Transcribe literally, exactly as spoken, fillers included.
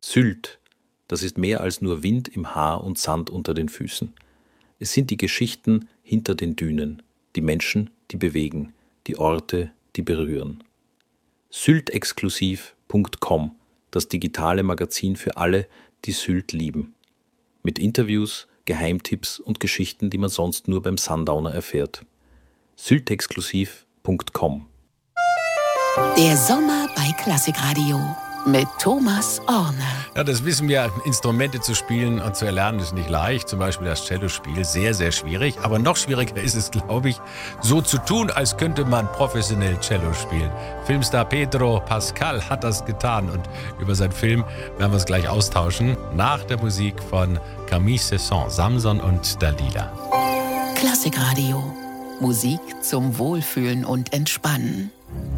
Sylt, das ist mehr als nur Wind im Haar und Sand unter den Füßen. Es sind die Geschichten hinter den Dünen, die Menschen, die bewegen, die Orte, die berühren. Syltexklusiv Punkt com, das digitale Magazin für alle, die Sylt lieben. Mit Interviews, Geheimtipps und Geschichten, die man sonst nur beim Sundowner erfährt. Syltexklusiv Punkt com. Der Sommer bei Klassikradio mit Thomas Orne. Ja, das wissen wir, Instrumente zu spielen und zu erlernen ist nicht leicht. Zum Beispiel das Cellospiel, sehr, sehr schwierig. Aber noch schwieriger ist es, glaube ich, so zu tun, als könnte man professionell Cello spielen. Filmstar Pedro Pascal hat das getan und über seinen Film werden wir es gleich austauschen. Nach der Musik von Camille Saint-Saëns, Samson und Dalila. Klassikradio. Musik zum Wohlfühlen und Entspannen.